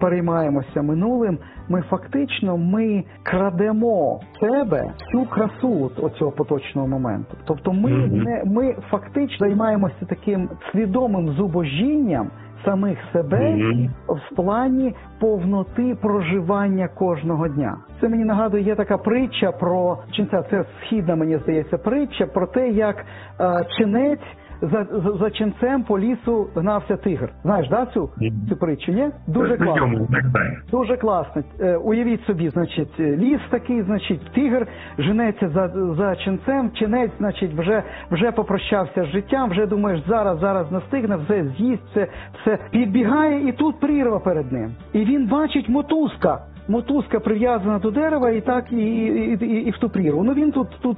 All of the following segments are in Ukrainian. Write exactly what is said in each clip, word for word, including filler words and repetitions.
переймаємося минулим, ми фактично ми крадемо себе всю красу оцього поточного моменту. Тобто ми, mm-hmm. не, ми фактично займаємося таким свідомим зубожінням самих себе mm-hmm. в плані повноти проживання кожного дня. Це мені нагадує, є така притча про, чи це, це східна, мені здається, притча про те, як е, чинець За, за, за ченцем по лісу гнався тигр. Знаєш, да, цю, цю притчу, ні? Дуже класно. Дуже класно. Е, уявіть собі, значить, ліс такий, значить, тигр женеться за, за ченцем, ченець, значить, вже, вже попрощався з життям, вже думаєш, зараз, зараз настигне, все з'їсть, все, все. Підбігає, і тут прірва перед ним. І він бачить мотузка. Мотузка прив'язана до дерева і так, і, і, і, і в ту прірву. Ну він тут, тут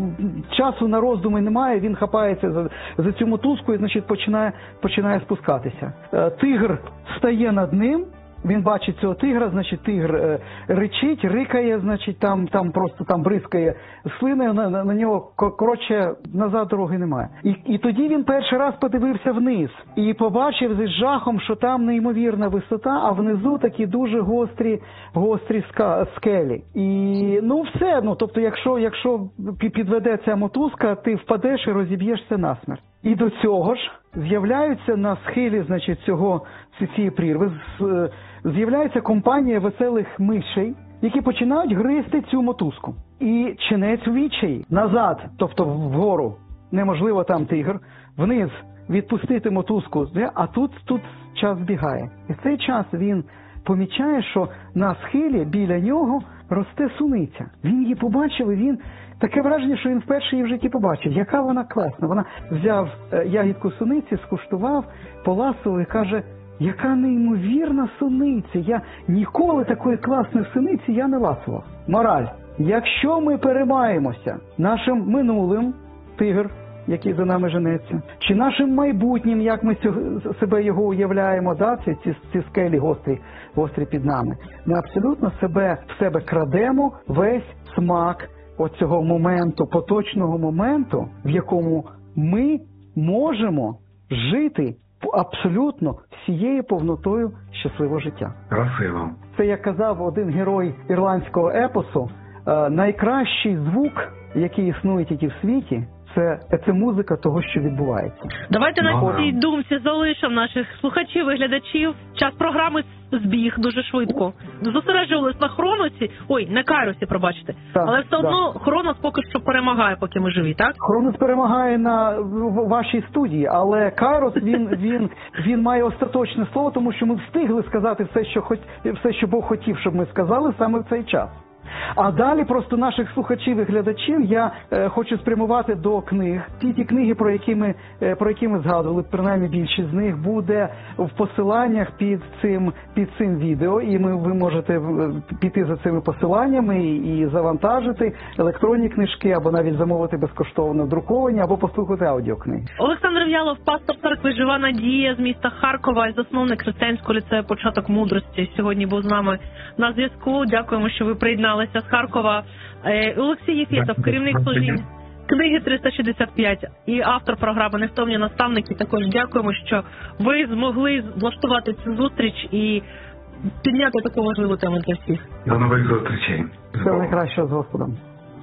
часу на роздуми немає, він хапається за, за цю мотузку і, значить, починає, починає спускатися. Е, тигр стає над ним, він бачить цього тигра, значить, тигр е, ричить, рикає, значить, там, там просто там бризкає слиною, на, на, на нього, коротше, назад дороги немає. І, і тоді він перший раз подивився вниз і побачив з жахом, що там неймовірна висота, а внизу такі дуже гострі, гострі ска, скелі. І, ну, все, ну, тобто, якщо, якщо підведе ця мотузка, ти впадеш і розіб'єшся насмерть. І до цього ж з'являються на схилі, значить, цього, цієї прірви, з'являється компанія веселих мишей, які починають гризти цю мотузку. І чинець у відчаї назад, тобто вгору, неможливо там тигр, вниз відпустити мотузку, а тут, тут час збігає. І в цей час він помічає, що на схилі біля нього росте суниця. Він її побачив, і він таке враження, що він вперше її в житті побачив. Яка вона класна. Вона взяв ягідку суниці, скуштував, поласував і каже: яка неймовірна суниця. Я ніколи такої класної суниці я не ласував. Мораль. Якщо ми переймаємося нашим минулим, тигр, який за нами женеться, чи нашим майбутнім, як ми себе його уявляємо, да, ці, ці, ці скелі гострі, гострі під нами, ми абсолютно себе, в себе крадемо весь смак оцього моменту, поточного моменту, в якому ми можемо жити абсолютно всією повнотою щасливого життя. Красиво. Це, як казав один герой ірландського епосу, найкращий звук, який існує тільки в світі, Це, це музика того, що відбувається. Давайте на цій думці залишимо наших слухачів і глядачів. Час програми збіг дуже швидко. Зосереджувались на Хроносі, ой, на Кайросі, пробачте. Так, але все одно так. Хронос поки що перемагає, поки ми живі, так? Хронос перемагає на в вашій студії, але Кайрос, він, він, він має остаточне слово, тому що ми встигли сказати все, що, хоч, все, що Бог хотів, щоб ми сказали саме в цей час. А далі просто наших слухачів і глядачів я е, хочу спрямувати до книг. Ті ті книги, про які ми, е, про які ми згадували, принаймні більшість з них буде в посиланнях під цим, під цим відео. І ми, ви можете піти за цими посиланнями і, і завантажити електронні книжки, або навіть замовити безкоштовно друковані, або послухати аудіокниги. Олександр В'ялов, пастор церкви «Жива надія» з міста Харкова і засновник християнського ліцею «Початок мудрості». Сьогодні був з нами на зв'язку. Дякуємо, що ви приєдналися з Харкова. Олексій Єфєтов, керівник служіння книги триста шістдесят п'ять і автор програми «Невтомні наставники». Також дякуємо, що ви змогли влаштувати цю зустріч і підняти таку важливу тему для всіх. До нових зустрічей. Все найкраще з Господом.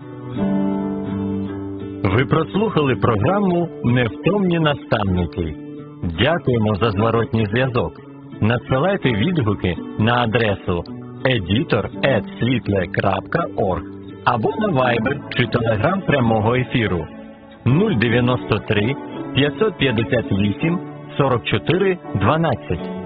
Ви прослухали програму «Невтомні наставники». Дякуємо за зворотній зв'язок. Надсилайте відгуки на адресу едітор ет світле крапка орг або на Viber чи Telegram прямого ефіру нуль дев'яносто три п'ятсот п'ятдесят вісім сорок чотири дванадцять.